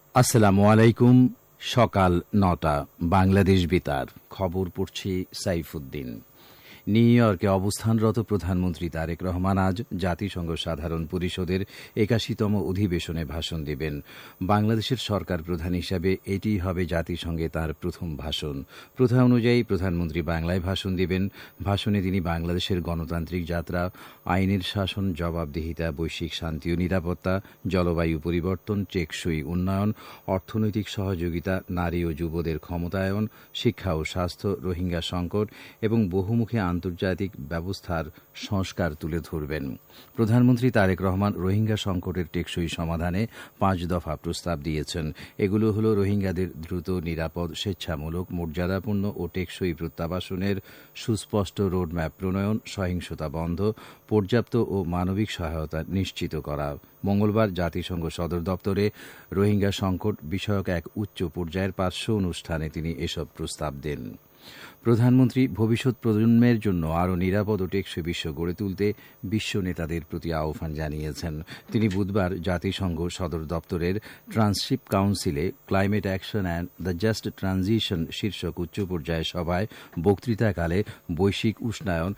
আসসালামু আলাইকুম। সকাল ৯টা বাংলাদেশ বেতার খবর পড়ছি সাইফুদ্দিন। নিউ ইয়র্কে অবস্থানরত প্রধানমন্ত্রী তারেক রহমান আজ জাতিসংঘ সাধারণ পরিষদের ৮১তম অধিবেশনে ভাষণ দেবেন। বাংলাদেশের সরকার প্রধান হিসাবে এটিই হবে জাতিসংঘে তাঁর প্রথম ভাষণ। প্রথা অনুযায়ী প্রধানমন্ত্রী বাংলায় ভাষণ দেবেন। ভাষণে তিনি বাংলাদেশের গণতান্ত্রিক যাত্রা, আইনের শাসন, জবাবদিহিতা, বৈশ্বিক শান্তি ও নিরাপত্তা, জলবায়ু পরিবর্তন, টেকসই উন্নয়ন, অর্থনৈতিক সহযোগিতা, নারী ও যুবদের ক্ষমতায়ন, শিক্ষা ও স্বাস্থ্য, রোহিঙ্গা সংকট এবং বহুমুখী আন্তর্জাতিক ব্যবস্থার সংস্কার তুলে ধরবেন। প্রধানমন্ত্রী তারেক রহমান রোহিঙ্গা সংকটের টেকসই সমাধানে ৫ দফা প্রস্তাব দিয়েছেন। এগুলো হল রোহিঙ্গাদের দ্রুত, নিরাপদ, স্বেচ্ছামূলক, মর্যাদাপূর্ণ ও টেকসই প্রত্যাবাসনের সুস্পষ্ট রোডম্যাপ প্রণয়ন, সহিংসতা বন্ধ, পর্যাপ্ত ও মানবিক সহায়তা নিশ্চিত করা। মঙ্গলবার জাতিসংঘ সদর দপ্তরে রোহিঙ্গা সংকট বিষয়ক এক উচ্চ পর্যায়ের পার্শ্ব অনুষ্ঠানে তিনি এসব প্রস্তাব দেন। প্রধানমন্ত্রী ভবিষ্যৎ প্রজন্মের জন্য আরও নিরাপদ ও টেকসই বিশ্ব গড়ে তুলতে বিশ্ব নেতাদের প্রতি আহ্বান জানিয়েছেন। তিনি বুধবার জাতিসংঘ সদর দপ্তরের ট্রান্সশিপ কাউন্সিলে climate action and the just transition শীর্ষক উচ্চ পর্যায়ের সভায় বক্তৃতাকালে বৈশ্বিক উষ্ণায়ন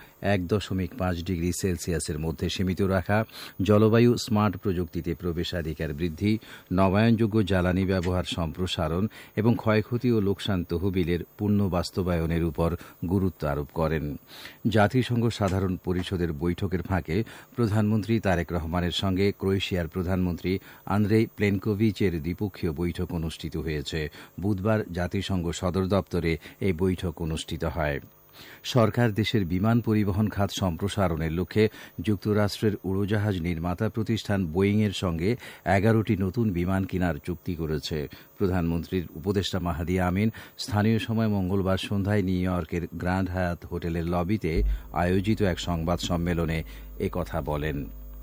১.৫ ডিগ্রি সেলসিয়াসের মধ্যে সীমিত রাখা, জলবায়ু স্মার্ট প্রযুক্তিতে প্রবেশাধিকার বৃদ্ধি, নবায়নযোগ্য জ্বালানি ব্যবহার সম্প্রসারণ এবং ক্ষয়ক্ষতি ও লোকসান তহবিলের পূর্ণ বাস্তবায়নের উপর গুরুত্ব আরোপ করেন। জাতিসংঘ সাধারণ পরিষদের বৈঠকের ফাঁকে প্রধানমন্ত্রী তারেক রহমানের সঙ্গে ক্রোয়েশিয়ার প্রধানমন্ত্রী আন্দ্রেই প্লেনকোভিচের দ্বিপক্ষীয় বৈঠক অনুষ্ঠিত হয়েছে। বুধবার জাতিসংঘ সদর দপ্তরে এই বৈঠক অনুষ্ঠিত হয়। সরকার দেশের বিমান পরিবহন খাত সম্প্রসারণের লক্ষ্যে যুক্তরাষ্ট্রের উড়োজাহাজ নির্মাতা প্রতিষ্ঠান বোয়িংয়ের সঙ্গে ১১টি নতুন বিমান কেনার চুক্তি করেছে। প্রধানমন্ত্রীর উপদেষ্টা মাহাদি আমিন স্থানীয় সময় মঙ্গলবার সন্ধ্যায় নিউ ইয়র্কের গ্র্যান্ড হায়াত হোটেলের লবিতে আয়োজিত এক সংবাদ সম্মেলনে একথা বলেন।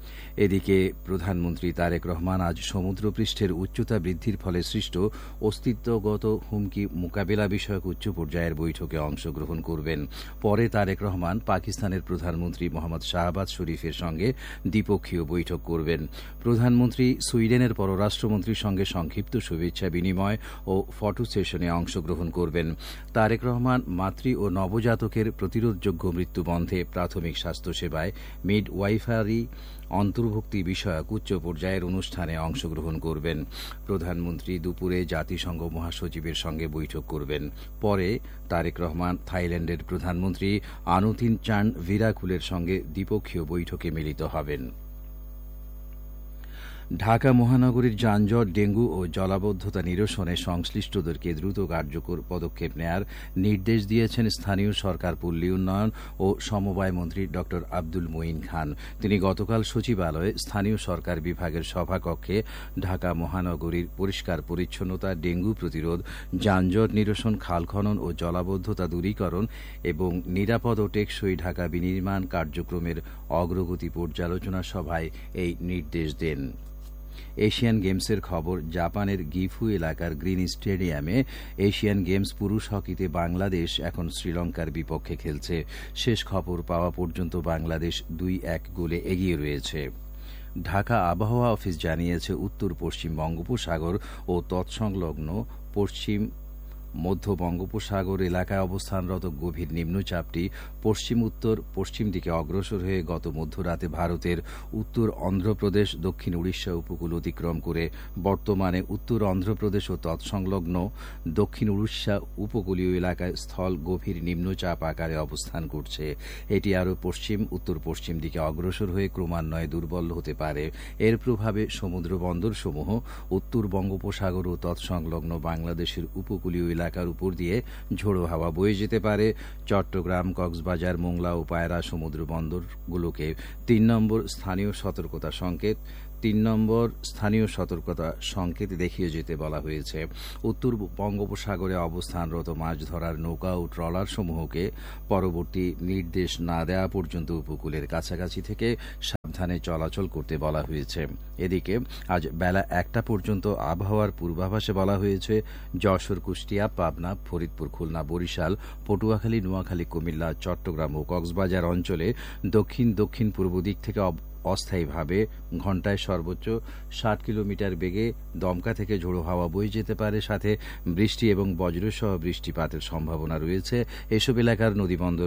এদিকে প্রধানমন্ত্রী তারেক রহমান আজ সমুদ্রপৃষ্ঠের উচ্চতা বৃদ্ধির ফলে সৃষ্ট অস্তিত্বগত হুমকি মোকাবিলা বিষয়ক উচ্চ পর্যায়ের বৈঠকে অংশগ্রহণ করবেন। পরে তারেক রহমান পাকিস্তানের প্রধানমন্ত্রী মোহাম্মদ শাহবাজ শরীফের সঙ্গে দ্বিপক্ষীয় বৈঠক করবেন। প্রধানমন্ত্রী সুইডেনের পররাষ্ট্রমন্ত্রীর সঙ্গে সংক্ষিপ্ত শুভেচ্ছা বিনিময় ও ফটো সেশনে অংশগ্রহণ করবেন। তারেক রহমান মাতৃ ও নবজাতকের প্রতিরোধযোগ্য মৃত্যু বন্ধে প্রাথমিক স্বাস্থ্যসেবায় মিড ওয়াইফারি অন্তর্ভুক্তি বিষয়ক উচ্চ পর্যায়ের অনুষ্ঠানে অংশগ্রহণ করবেন। প্রধানমন্ত্রী দুপুরে জাতিসংঘ মহাসচিবের সঙ্গে বৈঠক করবেন। পরে তারেক রহমান থাইল্যান্ডের প্রধানমন্ত্রী আনুতিন চান ভিরাকুলের সঙ্গে দ্বিপক্ষীয় বৈঠকে মিলিত হবেন। ঢাকা মহানগরীর যানজট, ডেঙ্গু ও জলাবদ্ধতা নিরসনে সংশ্লিষ্টদেরকে দ্রুত কার্যকর পদক্ষেপ নেয়ার নির্দেশ দিয়েছেন স্থানীয় সরকার, পল্লী উন্নয়ন ও সমবায় মন্ত্রী ড আব্দুল মঈন খান। তিনি গতকাল সচিবালয়ে স্থানীয় সরকার বিভাগের সভাকক্ষে ঢাকা মহানগরীর পরিষ্কার পরিচ্ছন্নতা, ডেঙ্গু প্রতিরোধ, যানজট নিরসন, খাল খনন ও জলাবদ্ধতা দূরীকরণ এবং নিরাপদ ও টেকসই ঢাকা বিনির্মাণ কার্যক্রমের অগ্রগতি পর্যালোচনা সভায় এই নির্দেশ দেন। এশিয়ান গেমসের খবর। জাপানের গিফু এলাকার গ্রিন স্টেডিয়ামে এশিয়ান গেমস পুরুষ হকিতে বাংলাদেশ এখন শ্রীলঙ্কার বিপক্ষে খেলছে। শেষ খবর পাওয়া পর্যন্ত বাংলাদেশ ২-১ গোলে এগিয়ে রয়েছে। ঢাকা আবহাওয়া অফিস জানিয়েছে, উত্তর পশ্চিম বঙ্গোপসাগর ও তৎসংলগ্ন পশ্চিম মধ্য বঙ্গোপসাগর এলাকায় অবস্থানরত গভীর নিম্নচাপটি পশ্চিম উত্তর পশ্চিম দিকে অগ্রসর হয়ে গত মধ্যরাতে ভারতের উত্তর অন্ধ্রপ্রদেশ, দক্ষিণ উড়িষ্যা উপকূল অতিক্রম করে বর্তমানে উত্তর অন্ধ্রপ্রদেশ ও তৎসংলগ্ন দক্ষিণ উড়িষ্যা উপকূলীয় এলাকায় স্থল গভীর নিম্নচাপ আকারে অবস্থান করছে। এটি আরও পশ্চিম উত্তর পশ্চিম দিকে অগ্রসর হয়ে ক্রমান্বয়ে দুর্বল হতে পারে। এর প্রভাবে সমুদ্র বন্দরসমূহ উত্তর বঙ্গোপসাগর ও তৎসংলগ্ন বাংলাদেশের উপকূলীয় এলাকার উপর দিয়ে ঝোড়ো হাওয়া বয়ে যেতে পারে। চট্টগ্রাম, কক্সবাজার, মোংলা ও পায়রা সমুদ্র বন্দরগুলোকে ৩ নম্বর স্থানীয় সতর্কতা সংকেত দেখিয়ে যেতে বলা হয়েছে। উত্তর বঙ্গোপসাগরে অবস্থানরত মাছ ধরার নৌকা ও ট্রলার সমূহকে পরবর্তী নির্দেশ না দেওয়া পর্যন্ত উপকূলের কাছাকাছি থেকে সাবধানে চলাচল করতে বলা হয়েছে। এদিকে আজ বেলা ১টা পর্যন্ত আবহাওয়ার পূর্বাভাসে বলা হয়েছে, যশোর, কুষ্টিয়া, পাবনা, ফরিদপুর, খুলনা, বরিশাল, পটুয়াখালী, নোয়াখালী, কুমিল্লা, চট্টগ্রাম ও কক্সবাজার অঞ্চলে দক্ষিণ পূর্ব দিক থেকে অস্থায়ীভাবে ঘণ্টায় সর্বোচ্চ 60 কিলোমিটার বেগে দমকা থেকে ঝোড়ো হাওয়া বয়ে যেতে পারে, সাথে বৃষ্টি এবং বজ্রসহ বৃষ্টিপাতের সম্ভাবনা রয়েছে। এসব এলাকার নদীবন্দর